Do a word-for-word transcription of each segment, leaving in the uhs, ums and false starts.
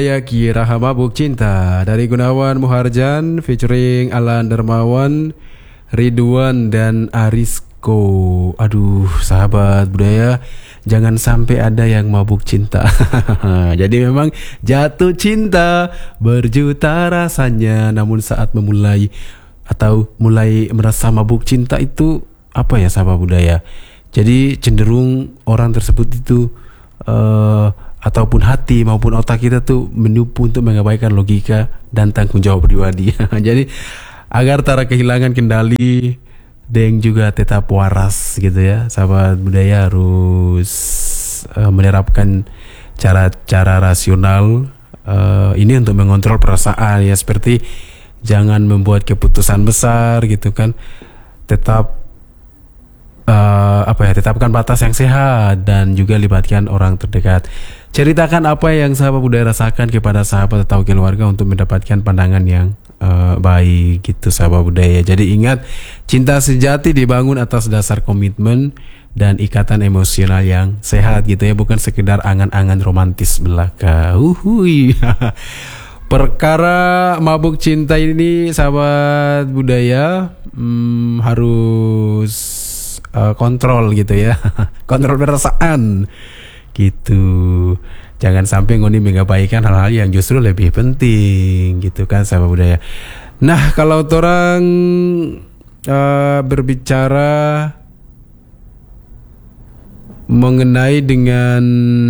Ya Kira Mabuk Cinta dari Gunawan Muharjan featuring Alan Darmawan, Ridwan dan Arisko. Aduh, sahabat budaya, jangan sampai ada yang mabuk cinta. Jadi memang jatuh cinta berjuta rasanya, namun saat memulai atau mulai merasa mabuk cinta itu apa ya sahabat budaya? Jadi cenderung orang tersebut itu uh, ataupun hati maupun otak kita tuh menipu untuk mengabaikan logika dan tanggung jawab pribadi. Jadi agar tak kehilangan kendali dan juga tetap waras gitu ya, sahabat budaya harus uh, menerapkan cara-cara rasional uh, ini untuk mengontrol perasaan ya, seperti jangan membuat keputusan besar gitu kan, tetap Uh, apa ya tetapkan batas yang sehat dan juga libatkan orang terdekat. Ceritakan apa yang sahabat budaya rasakan kepada sahabat atau keluarga untuk mendapatkan pandangan yang uh, baik gitu sahabat budaya. Jadi ingat, cinta sejati dibangun atas dasar komitmen dan ikatan emosional yang sehat gitu ya, bukan sekedar angan-angan romantis belaka. Uhui. Perkara mabuk cinta ini sahabat budaya hmm, harus Uh, kontrol gitu ya. Kontrol perasaan gitu. Jangan sampai ngoni mengabaikan hal-hal yang justru lebih penting gitu kan sahabat budaya. Nah, kalau orang uh, berbicara mengenai dengan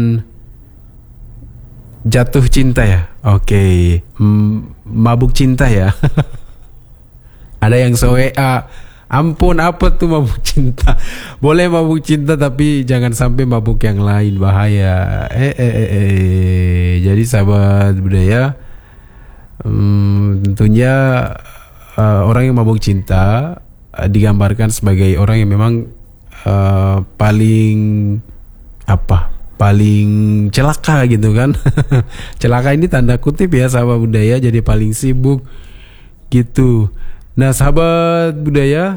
jatuh cinta ya. Oke, okay. hmm, mabuk cinta ya. Ada yang so W A, ampun apa tuh mabuk cinta. Boleh mabuk cinta tapi jangan sampai mabuk yang lain, bahaya. Eh eh eh, eh. Jadi sahabat budaya, hmm, tentunya uh, orang yang mabuk cinta uh, digambarkan sebagai orang yang memang uh, paling apa? Paling celaka gitu kan. Celaka ini tanda kutip ya sahabat budaya, jadi paling sibuk gitu. Nah sahabat budaya,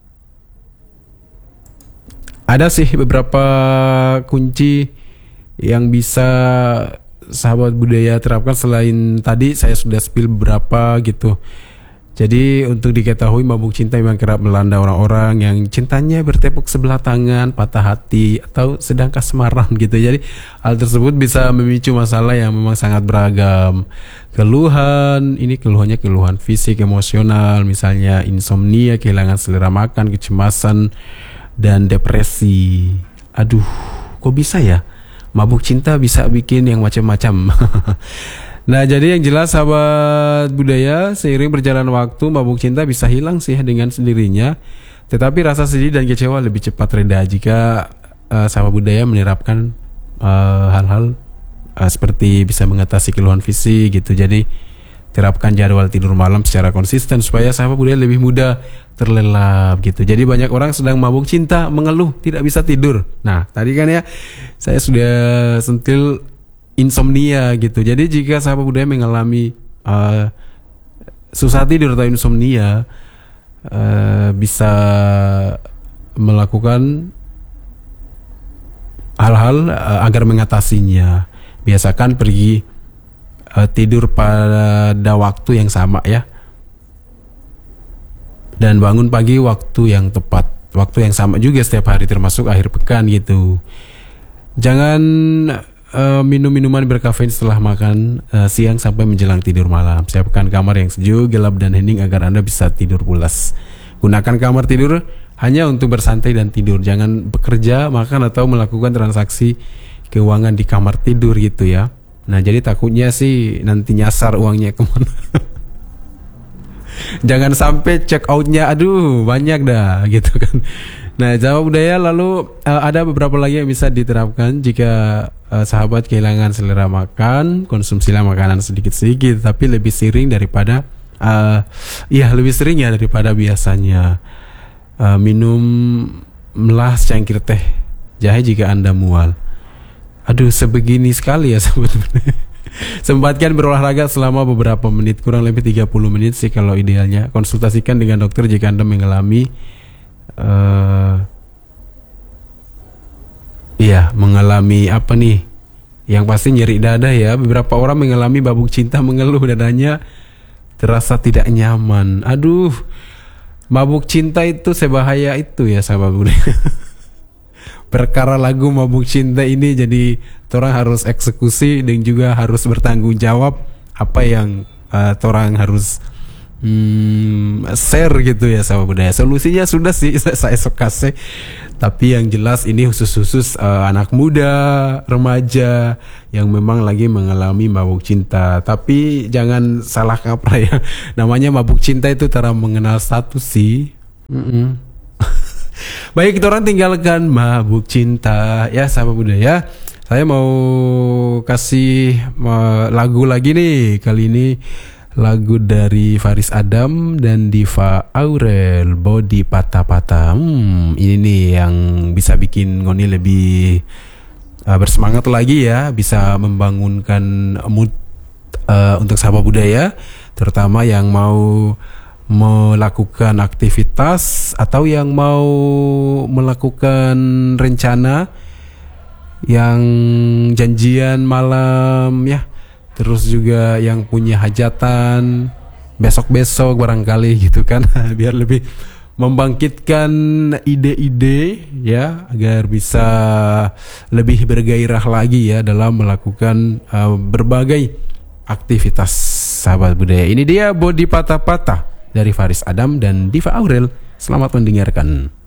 ada sih beberapa kunci yang bisa sahabat budaya terapkan. Selain tadi saya sudah spill beberapa gitu. Jadi untuk diketahui, mabuk cinta memang kerap melanda orang-orang yang cintanya bertepuk sebelah tangan, patah hati, atau sedang kasmaran gitu. Jadi hal tersebut bisa memicu masalah yang memang sangat beragam. Keluhan, ini keluhannya keluhan fisik, emosional, misalnya insomnia, kehilangan selera makan, kecemasan, dan depresi. Aduh, kok bisa ya? Mabuk cinta bisa bikin yang macam-macam. Nah, jadi yang jelas sahabat budaya, seiring berjalan waktu mabuk cinta bisa hilang sih dengan sendirinya. Tetapi rasa sedih dan kecewa lebih cepat reda jika uh, sahabat budaya menerapkan uh, hal-hal uh, seperti bisa mengatasi keluhan fisik gitu. Jadi terapkan jadwal tidur malam secara konsisten supaya sahabat budaya lebih mudah terlelap gitu. Jadi banyak orang sedang mabuk cinta mengeluh tidak bisa tidur. Nah, tadi kan ya saya sudah sentil insomnia gitu. Jadi jika sahabat budaya mengalami uh, susah tidur atau insomnia, uh, bisa melakukan hal-hal uh, agar mengatasinya. Biasakan pergi uh, tidur pada waktu yang sama ya, dan bangun pagi waktu yang tepat, waktu yang sama juga setiap hari termasuk akhir pekan gitu. Jangan Uh, minum minuman berkafein setelah makan uh, siang sampai menjelang tidur malam. Siapkan kamar yang sejuk, gelap dan hening agar Anda bisa tidur pulas. Gunakan kamar tidur hanya untuk bersantai dan tidur. Jangan bekerja, makan atau melakukan transaksi keuangan di kamar tidur gitu ya. Nah, jadi takutnya sih nanti nyasar uangnya kemana. Jangan sampai check outnya aduh banyak dah gitu kan. Nah, sahabat budaya, lalu uh, ada beberapa lagi yang bisa diterapkan jika uh, sahabat kehilangan selera makan. Konsumsilah makanan sedikit-sedikit tapi lebih sering daripada uh, ya lebih sering ya daripada biasanya. Uh, minumlah secangkir teh jahe jika Anda mual. Aduh, sebegini sekali ya sebetulnya. Sempatkan berolahraga selama beberapa menit, kurang lebih tiga puluh menit sih kalau idealnya. Konsultasikan dengan dokter jika Anda mengalami uh, iya mengalami apa nih Yang pasti nyeri dada ya. Beberapa orang mengalami mabuk cinta mengeluh dadanya terasa tidak nyaman. Aduh, mabuk cinta itu sebahaya itu ya sahabat budaya. Perkara lagu mabuk cinta ini jadi orang harus eksekusi dan juga harus bertanggung jawab apa yang uh, orang harus hmm, share gitu ya sahabat budaya. Solusinya sudah sih saya sok kasih. Tapi yang jelas ini khusus-khusus uh, anak muda, remaja yang memang lagi mengalami mabuk cinta. Tapi jangan salah kaprah ya. Namanya mabuk cinta itu cara mengenal status sih. Mm-mm. Baik, kita orang tinggalkan mabuk cinta ya sahabat budaya. Saya mau kasih uh, lagu lagi nih. Kali ini lagu dari Faris Adam dan Diva Aurel, Body Patah-Patah. Hmm, ini nih yang bisa bikin Ngoni lebih uh, bersemangat lagi ya, bisa membangunkan mood uh, untuk sahabat budaya, terutama yang mau melakukan aktivitas atau yang mau melakukan rencana yang janjian malam ya. Terus juga yang punya hajatan besok-besok barangkali gitu kan. Biar lebih membangkitkan ide-ide ya, agar bisa lebih bergairah lagi ya dalam melakukan uh, berbagai aktivitas sahabat budaya. Ini dia Body Patah-Patah dari Faris Adam dan Diva Aurel. Selamat mendengarkan.